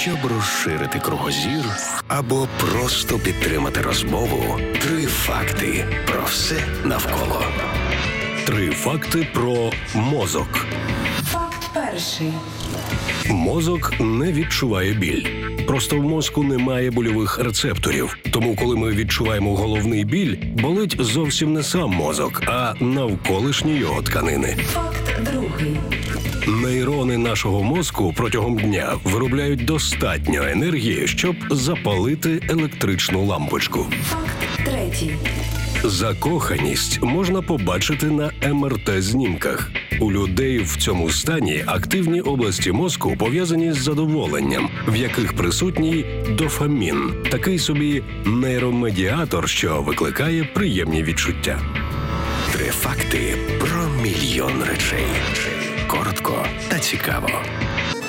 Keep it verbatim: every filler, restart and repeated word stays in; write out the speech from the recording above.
Щоб розширити кругозір або просто підтримати розмову, три факти про все навколо. Три факти про мозок. Факт перший. Мозок не відчуває біль. Просто в мозку немає больових рецепторів. Тому, коли ми відчуваємо головний біль, болить зовсім не сам мозок, а навколишні його тканини. Факт другий. Нейрони нашого мозку протягом дня виробляють достатньо енергії, щоб запалити електричну лампочку. Факт третій. Закоханість можна побачити на ем ер те-знімках. У людей в цьому стані активні області мозку пов'язані з задоволенням, в яких присутній дофамін, такий собі нейромедіатор, що викликає приємні відчуття. Три факти про мільйон речей. Коротко та цікаво.